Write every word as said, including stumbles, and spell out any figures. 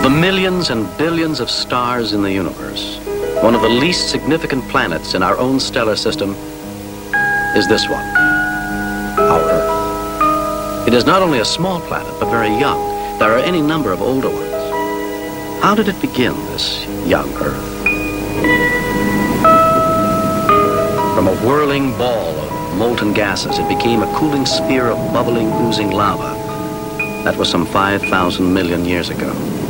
Of the millions and billions of stars in the universe, one of the least significant planets in our own stellar system is this one, our Earth. It is not only a small planet, but very young. There are any number of older ones. How did it begin, this young Earth? From a whirling ball of molten gases, it became a cooling sphere of bubbling, oozing lava. That was some five thousand million years ago.